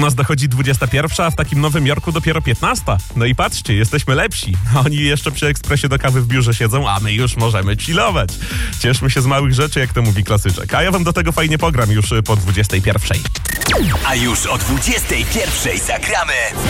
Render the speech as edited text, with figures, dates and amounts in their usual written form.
nas dochodzi 21, a w takim Nowym Jorku dopiero 15. No i patrzcie, jesteśmy lepsi. Oni jeszcze przy ekspresie do kawy w biurze siedzą, a my już możemy chillować. Cieszmy się z małych rzeczy, jak to mówi klasyczek. A ja wam do tego fajnie pogram już po 21. A już o 21 zagramy